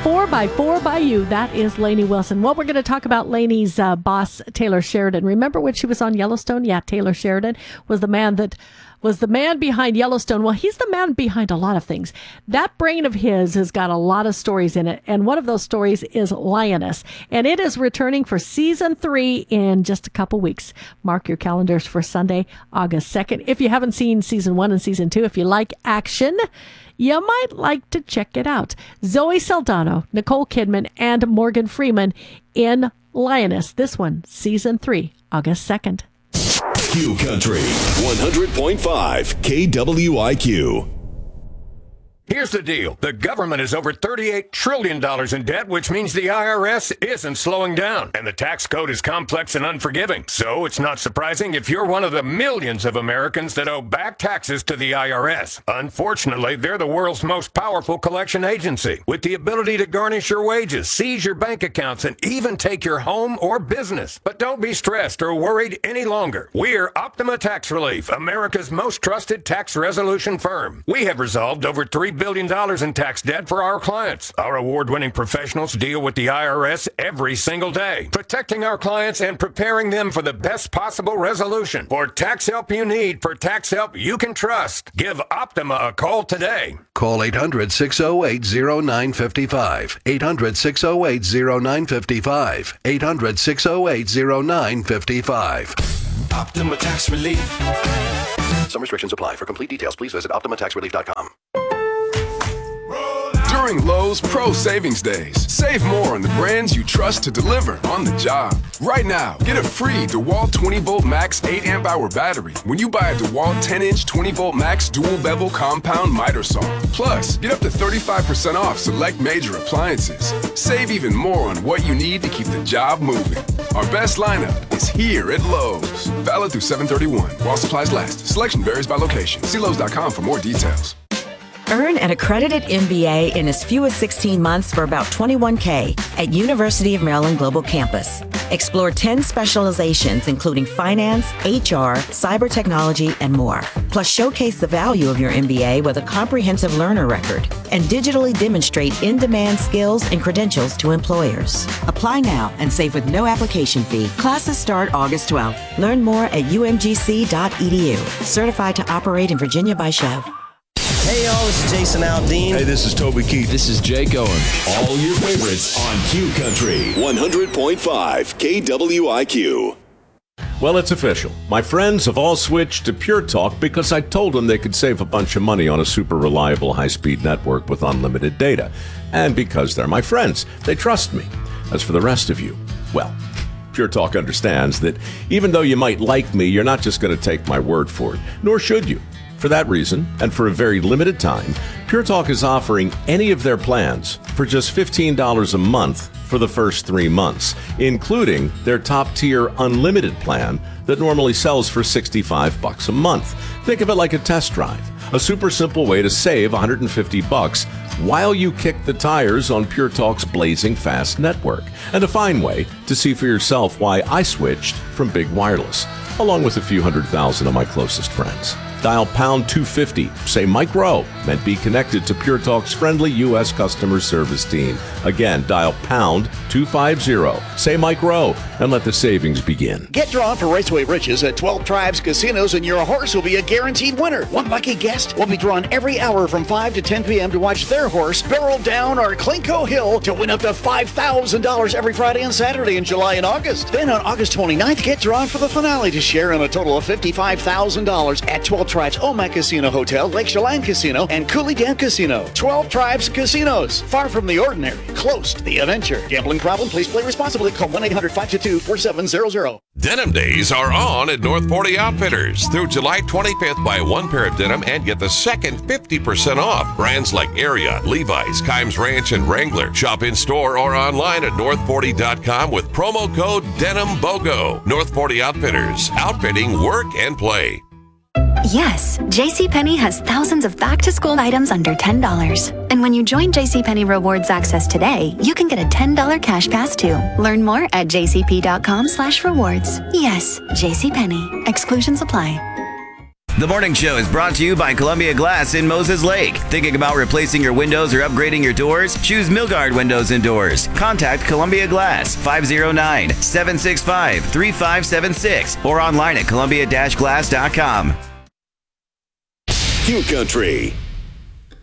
4x4 by you. That is Lainey Wilson. Well, we're going to talk about Lainey's boss, Taylor Sheridan. Remember when she was on Yellowstone? Yeah, Taylor Sheridan was the man behind Yellowstone. Well, he's the man behind a lot of things. That brain of his has got a lot of stories in it. And one of those stories is Lioness. And it is returning for season 3 in just a couple weeks. Mark your calendars for Sunday, August 2nd. If you haven't seen season 1 and season 2, if you like action, you might like to check it out. Zoe Saldana, Nicole Kidman, and Morgan Freeman in Lioness. This one, season 3, August 2nd. Q Country 100.5 KWIQ. Here's the deal. The government is over $38 trillion in debt, which means the IRS isn't slowing down. And the tax code is complex and unforgiving. So it's not surprising if you're one of the millions of Americans that owe back taxes to the IRS. Unfortunately, they're the world's most powerful collection agency, with the ability to garnish your wages, seize your bank accounts, and even take your home or business. But don't be stressed or worried any longer. We're Optima Tax Relief, America's most trusted tax resolution firm. We have resolved over $3 billion in tax debt for our clients. Our award-winning professionals deal with the IRS every single day, protecting our clients and preparing them for the best possible resolution. For tax help you need, for tax help you can trust, give Optima a call today. Call 800-608-0955. 800-608-0955. 800-608-0955. Optima Tax Relief. Some restrictions apply. For complete details, please visit OptimaTaxRelief.com. During Lowe's Pro Savings Days, save more on the brands you trust to deliver on the job. Right now, get a free DeWalt 20-volt max 8-amp-hour battery when you buy a DeWalt 10-inch 20-volt max dual-bevel compound miter saw. Plus, get up to 35% off select major appliances. Save even more on what you need to keep the job moving. Our best lineup is here at Lowe's. Valid through 7/31 while supplies last. Selection varies by location. See Lowe's.com for more details. Earn an accredited MBA in as few as 16 months for about $21K at University of Maryland Global Campus. Explore 10 specializations, including finance, HR, cyber technology, and more. Plus, showcase the value of your MBA with a comprehensive learner record and digitally demonstrate in-demand skills and credentials to employers. Apply now and save with no application fee. Classes start August 12th. Learn more at umgc.edu. Certified to operate in Virginia by Chev. Hey y'all, this is Jason Aldean. Hey, this is Toby Keith. This is Jake Owen. All your favorites on Q Country 100.5 KWIQ. Well, it's official. My friends have all switched to Pure Talk because I told them they could save a bunch of money on a super reliable high-speed network with unlimited data. And because they're my friends, they trust me. As for the rest of you, well, Pure Talk understands that even though you might like me, you're not just going to take my word for it, nor should you. For that reason, and for a very limited time, Pure Talk is offering any of their plans for just $15 a month for the first 3 months, including their top-tier unlimited plan that normally sells for $65 a month. Think of it like a test drive, a super simple way to save $150 while you kick the tires on Pure Talk's blazing fast network, and a fine way to see for yourself why I switched from Big Wireless, along with a few 100,000 of my closest friends. Dial pound 250, say Mike Rowe, and be connected to Pure Talk's friendly U.S. customer service team. Again, dial pound 250, say Mike Rowe, and let the savings begin. Get drawn for Raceway Riches at 12 Tribes Casinos, and your horse will be a guaranteed winner. One lucky guest will be drawn every hour from 5 to 10 p.m. to watch their horse barrel down our Clinco Hill to win up to $5,000 every Friday and Saturday in July and August. Then on August 29th, get drawn for the finale to share in a total of $55,000 at 12 Tribes Omak Casino Hotel, Lake Chelan Casino, and Cooley Dam Casino. 12 Tribes Casinos. Far from the ordinary, close to the adventure. Gambling problem? Please play responsibly. Call 1-800-522-4700. Denim Days are on at North Forty Outfitters. Through July 25th, buy one pair of denim and get the second 50% off. Brands like Ariat, Levi's, Kimes Ranch, and Wrangler. Shop in store or online at north40.com with promo code DenimBOGO. North Forty Outfitters. Outfitting work and play. Yes, JCPenney has thousands of back-to-school items under $10. And when you join JCPenney Rewards Access today, you can get a $10 cash pass too. Learn more at jcp.com/rewards. Yes, JCPenney. Exclusions apply. The morning show is brought to you by Columbia Glass in Moses Lake. Thinking about replacing your windows or upgrading your doors? Choose Milgard Windows and Doors. Contact Columbia Glass 509-765-3576 or online at columbia-glass.com. Q Country